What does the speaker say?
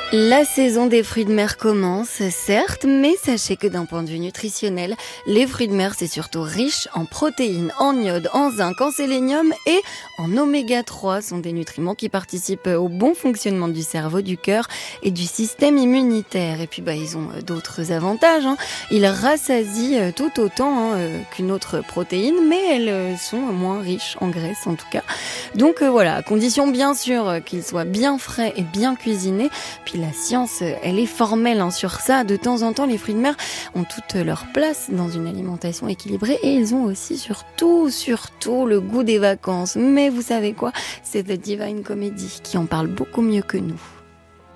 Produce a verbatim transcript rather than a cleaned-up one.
La saison des fruits de mer commence, certes, mais sachez que d'un point de vue nutritionnel, les fruits de mer, c'est surtout riche en protéines, en iode, en zinc, en sélénium et en oméga trois. Ce sont des nutriments qui participent au bon fonctionnement du cerveau, du cœur et du système immunitaire. Et puis, bah, ils ont d'autres avantages, hein. Ils rassasient tout autant hein, qu'une autre protéine, mais elles sont moins riches en graisse en tout cas. Donc euh, voilà, à condition bien sûr qu'ils soient bien frais et bien cuisinés. Puis la science, elle est formelle hein, sur ça. De temps en temps, les fruits de mer ont toute leur place dans une alimentation équilibrée et ils ont aussi surtout, surtout le goût des vacances. Mais vous savez quoi ? C'est The Divine Comedy qui en parle beaucoup mieux que nous.